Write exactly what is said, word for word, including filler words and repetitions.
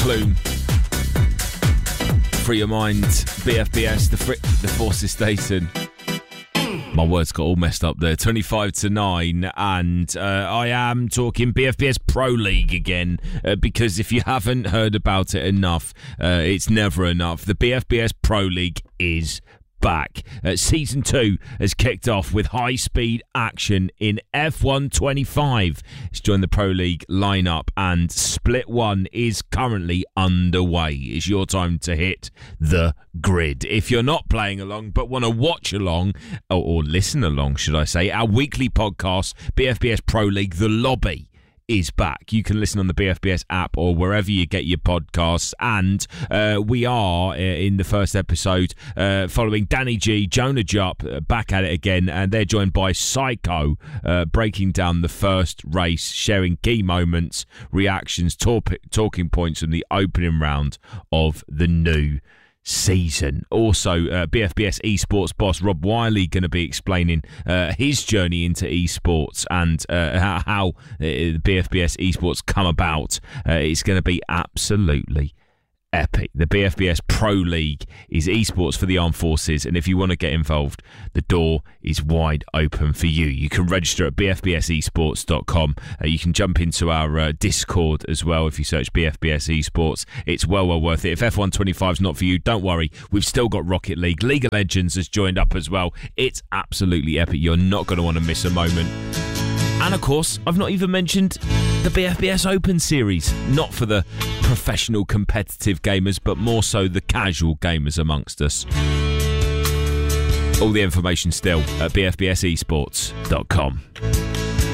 Plume. Free your mind. B F B S, the, fr- the Forces Station. My words got all messed up there. twenty-five to nine, and uh, I am talking B F B S Pro League again, uh, because if you haven't heard about it enough, uh, it's never enough. The B F B S Pro League is back. Uh, season two has kicked off with high-speed action in F one twenty-five. It's joined the Pro League lineup, and Split one is currently underway. It's your time to hit the grid. If you're not playing along but want to watch along, or, or listen along, should I say, our weekly podcast, B F B S Pro League, The Lobby, is back. You can listen on the B F B S app or wherever you get your podcasts, and uh, we are uh, in the first episode uh, following Danny G, Jonah Jupp uh, back at it again, and they're joined by Psycho, uh, breaking down the first race, sharing key moments, reactions, talk- talking points from the opening round of the new season. Also, uh, B F B S esports boss Rob Wiley going to be explaining uh, his journey into esports and uh, how, how uh, the B F B S esports come about. Uh, it's going to be absolutely epic. The B F B S Pro League is esports for the armed forces, and if you want to get involved, the door is wide open for you. You can register at b f b s esports dot com. Uh, you can jump into our uh, Discord as well if you search B F B S Esports. It's well, well worth it. If F one twenty-five is not for you, don't worry. We've still got Rocket League. League of Legends has joined up as well. It's absolutely epic. You're not going to want to miss a moment. And of course, I've not even mentioned the B F B S Open Series. Not for the professional competitive gamers, but more so the casual gamers amongst us. All the information still at b f b s esports dot com.